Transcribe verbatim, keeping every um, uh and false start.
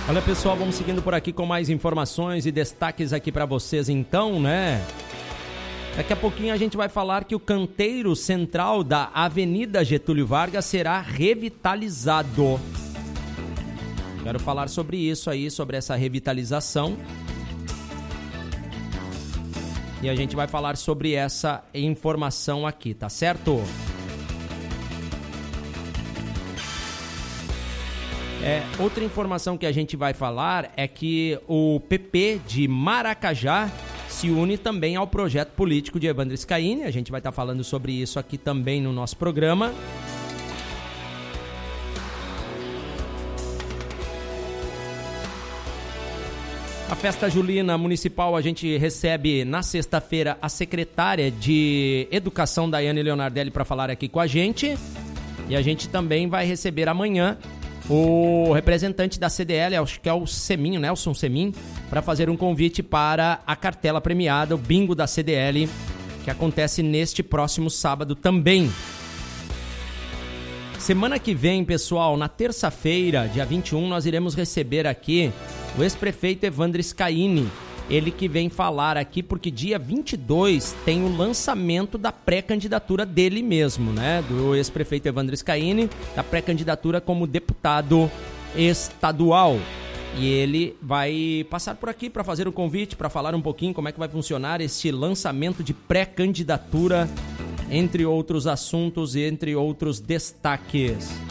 Olha, pessoal, vamos seguindo por aqui com mais informações e destaques aqui para vocês então, né? Daqui a pouquinho a gente vai falar que o canteiro central da Avenida Getúlio Vargas será revitalizado. Quero falar sobre isso aí, sobre essa revitalização. E a gente vai falar sobre essa informação aqui, tá certo? É, outra informação que a gente vai falar é que o P P de Maracajá se une também ao projeto político de Evandro Scaini. A gente vai estar falando sobre isso aqui também no nosso programa. A festa julina municipal, a gente recebe na sexta-feira a secretária de Educação, Daiane Leonardelli, para falar aqui com a gente. E a gente também vai receber amanhã o representante da C D L, acho que é o Seminho, Nelson Semin, para fazer um convite para a cartela premiada, o bingo da C D L, que acontece neste próximo sábado também. Semana que vem, pessoal, na terça-feira, dia vinte e um, nós iremos receber aqui o ex-prefeito Evandro Scaini. Ele que vem falar aqui porque dia vinte e dois tem o lançamento da pré-candidatura dele mesmo, né? Do ex-prefeito Evandro Scaini, da pré-candidatura como deputado estadual. E ele vai passar por aqui para fazer o convite, para falar um pouquinho como é que vai funcionar esse lançamento de pré-candidatura, entre outros assuntos e entre outros destaques.